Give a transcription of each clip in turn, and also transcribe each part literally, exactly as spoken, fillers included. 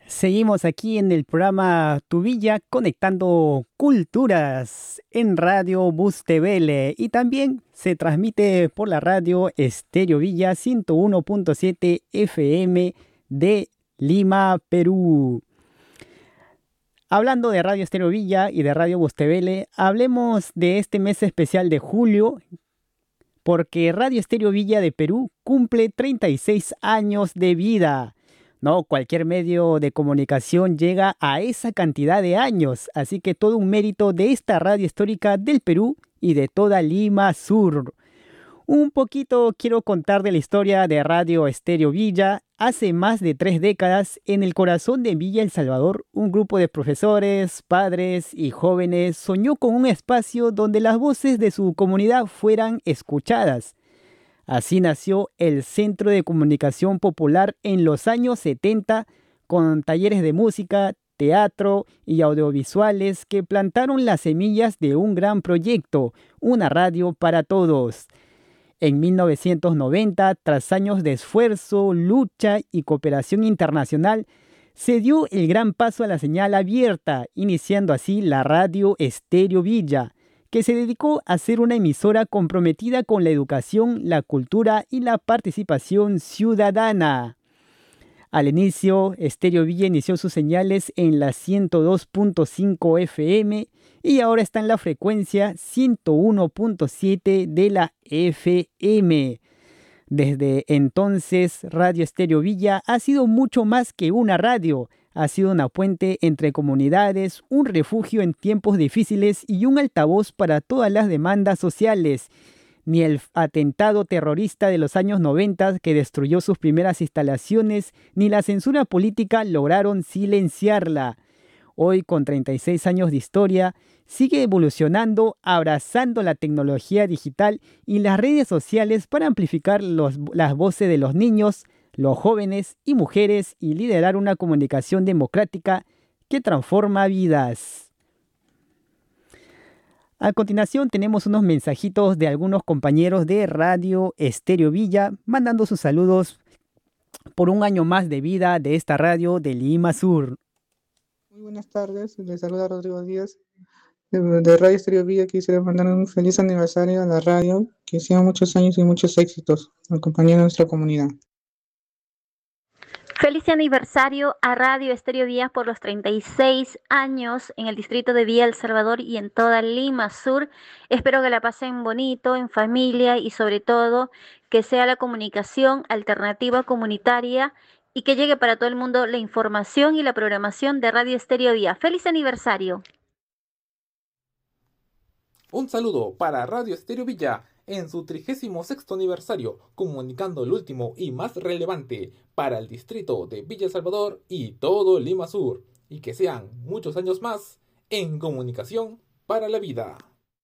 Seguimos aquí en el programa Tu Villa conectando culturas en Radio Bustebele y también se transmite por la radio Estéreo Villa ciento uno punto siete F M de Lima, Perú. Hablando de Radio Estéreo Villa y de Radio Bustebele, hablemos de este mes especial de julio porque Radio Estéreo Villa de Perú cumple treinta y seis años de vida. No, cualquier medio de comunicación llega a esa cantidad de años, así que todo un mérito de esta radio histórica del Perú y de toda Lima Sur. Un poquito quiero contar de la historia de Radio Estéreo Villa. Hace más de tres décadas, en el corazón de Villa El Salvador, un grupo de profesores, padres y jóvenes soñó con un espacio donde las voces de su comunidad fueran escuchadas. Así nació el Centro de Comunicación Popular en los años setenta, con talleres de música, teatro y audiovisuales que plantaron las semillas de un gran proyecto, una radio para todos. En mil novecientos noventa, tras años de esfuerzo, lucha y cooperación internacional, se dio el gran paso a la señal abierta, iniciando así la Radio Estéreo Villa, que se dedicó a ser una emisora comprometida con la educación, la cultura y la participación ciudadana. Al inicio, Estéreo Villa inició sus señales en la ciento dos punto cinco F M y ahora está en la frecuencia ciento uno punto siete de la F M. Desde entonces, Radio Estéreo Villa ha sido mucho más que una radio. Ha sido una puente entre comunidades, un refugio en tiempos difíciles y un altavoz para todas las demandas sociales. Ni el atentado terrorista de los años noventa que destruyó sus primeras instalaciones, ni la censura política lograron silenciarla. Hoy, con treinta y seis años de historia, sigue evolucionando, abrazando la tecnología digital y las redes sociales para amplificar los, las voces de los niños, los jóvenes y mujeres y liderar una comunicación democrática que transforma vidas. A continuación tenemos unos mensajitos de algunos compañeros de Radio Estéreo Villa mandando sus saludos por un año más de vida de esta radio de Lima Sur. Muy buenas tardes, les saluda Rodrigo Díaz de, de Radio Estéreo Villa. Quisiera mandar un feliz aniversario a la radio, que sean muchos años y muchos éxitos acompañando a nuestra comunidad. Feliz aniversario a Radio Estéreo Villa por los treinta y seis años en el distrito de Villa El Salvador y en toda Lima Sur. Espero que la pasen bonito, en familia y sobre todo que sea la comunicación alternativa comunitaria y que llegue para todo el mundo la información y la programación de Radio Estéreo Villa. ¡Feliz aniversario! Un saludo para Radio Estéreo Villa en su trigésimo sexto aniversario, comunicando lo último y más relevante para el distrito de Villa El Salvador y todo Lima Sur, y que sean muchos años más en comunicación para la vida.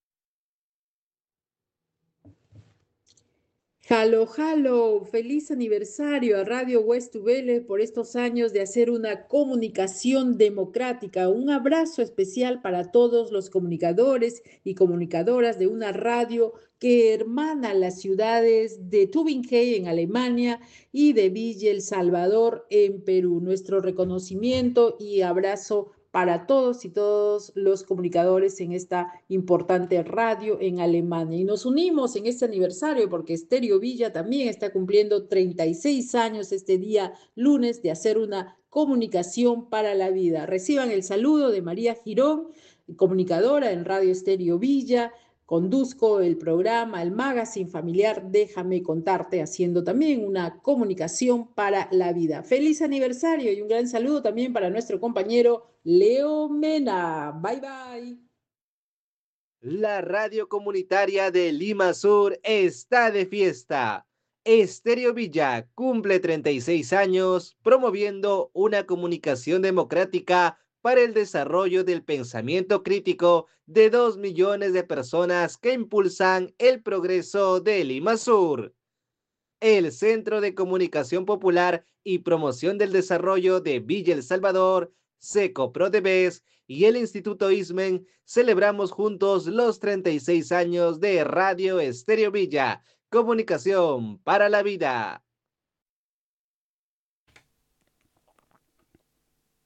Halo, halo, feliz aniversario a Radio West Vélez por estos años de hacer una comunicación democrática. Un abrazo especial para todos los comunicadores y comunicadoras de una radio que hermana las ciudades de Tübingen en Alemania y de Villa El Salvador en Perú. Nuestro reconocimiento y abrazo para todos y todos los comunicadores en esta importante radio en Alemania. Y nos unimos en este aniversario porque Estéreo Villa también está cumpliendo treinta y seis años este día lunes de hacer una comunicación para la vida. Reciban el saludo de María Girón, comunicadora en Radio Estéreo Villa. Conduzco el programa, el magazine familiar Déjame Contarte, haciendo también una comunicación para la vida. Feliz aniversario y un gran saludo también para nuestro compañero Leo Mena. Bye, bye. La radio comunitaria de Lima Sur está de fiesta. Estéreo Villa cumple treinta y seis años promoviendo una comunicación democrática para el desarrollo del pensamiento crítico de dos millones de personas que impulsan el progreso de Lima Sur. El Centro de Comunicación Popular y Promoción del Desarrollo de Villa El Salvador, SECOPRODEVES, y el Instituto ISMEN celebramos juntos los treinta y seis años de Radio Estéreo Villa, comunicación para la vida.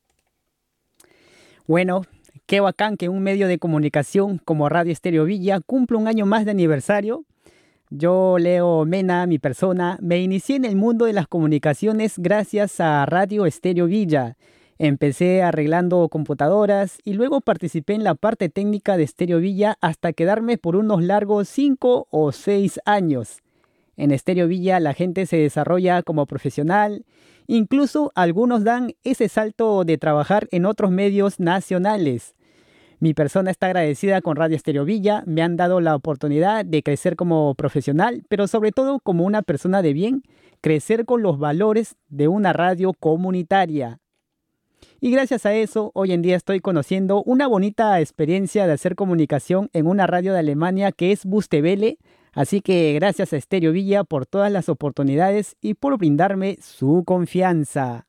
Bueno, qué bacán que un medio de comunicación como Radio Estéreo Villa cumple un año más de aniversario. Yo, Leo Mena, mi persona, me inicié en el mundo de las comunicaciones gracias a Radio Estéreo Villa. Empecé arreglando computadoras y luego participé en la parte técnica de Estéreo Villa hasta quedarme por unos largos cinco o seis años. En Estéreo Villa la gente se desarrolla como profesional, incluso algunos dan ese salto de trabajar en otros medios nacionales. Mi persona está agradecida con Radio Estéreo Villa, me han dado la oportunidad de crecer como profesional, pero sobre todo como una persona de bien, crecer con los valores de una radio comunitaria. Y gracias a eso, hoy en día estoy conociendo una bonita experiencia de hacer comunicación en una radio de Alemania que es Buste Welle. Así que gracias a Estéreo Villa por todas las oportunidades y por brindarme su confianza.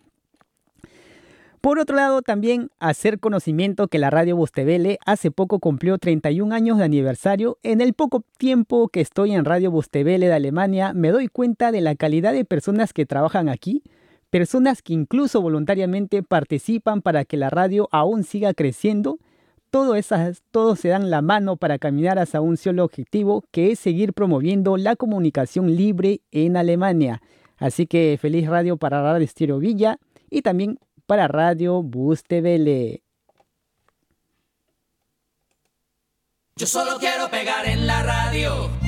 Por otro lado, también hacer conocimiento que la radio Buste Welle hace poco cumplió treinta y un años de aniversario. En el poco tiempo que estoy en Radio Buste Welle de Alemania, me doy cuenta de la calidad de personas que trabajan aquí, personas que incluso voluntariamente participan para que la radio aún siga creciendo. Todo esas, todos se dan la mano para caminar hacia un solo objetivo, que es seguir promoviendo la comunicación libre en Alemania. Así que feliz radio para Radio Estéreo Villa y también para Radio Buste Welle. Yo solo quiero pegar en la radio.